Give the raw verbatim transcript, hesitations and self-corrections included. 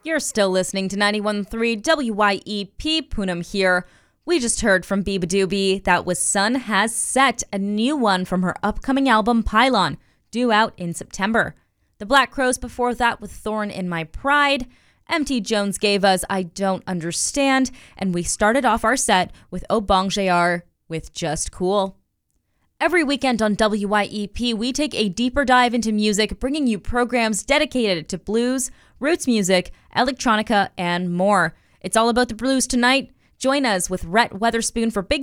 You're still listening to ninety-one point three W Y E P, Poonam here. We just heard from Biba Doobie. That was Sun Has Set, a new one from her upcoming album Pylon, due out in September. The Black Crowes before that with Thorn in My Pride. M T Jones gave us I Don't Understand, and we started off our set with Obong J R with Just Cool. Every weekend on W Y E P, we take a deeper dive into music, bringing you programs dedicated to blues, roots music, electronica, and more. It's all about the blues tonight. Join us with Rhett Weatherspoon for Big